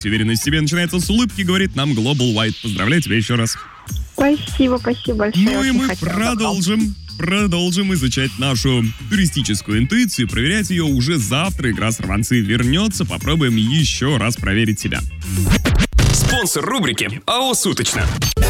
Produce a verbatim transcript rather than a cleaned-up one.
Уверенность в себе начинается с улыбки, говорит нам Global White. Поздравляю тебя еще раз. Спасибо, спасибо большое. Ну и Очень мы хотела продолжим, продолжим изучать нашу туристическую интуицию, проверять ее уже завтра. Игра «Сорванцы» вернется, попробуем еще раз проверить себя. Спонсор рубрики АО «Суточно».